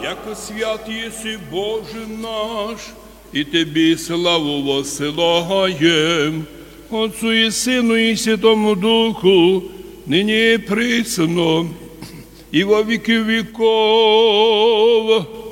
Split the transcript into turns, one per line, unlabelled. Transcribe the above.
яко свят єси Боже наш, і Тобі славу воссилаєм, Отцу і Сину і Святому Духу, нині і присно, і во віки віков.